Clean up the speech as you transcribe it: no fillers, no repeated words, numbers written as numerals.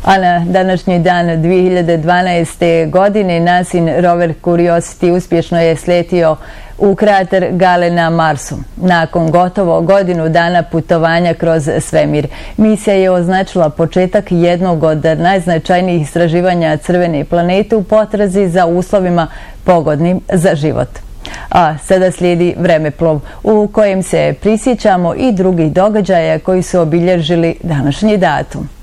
A na današnji dan 2012. godine NASIN rover Curiosity uspješno je sletio u krater Gale na Marsu. Nakon gotovo godinu dana putovanja kroz svemir, misija je označila početak jednog od najznačajnijih istraživanja crvene planete u potrazi za uslovima pogodnim za život. A sada slijedi vremeplov u kojem se prisjećamo i drugih događaja koji su obilježili današnji datum.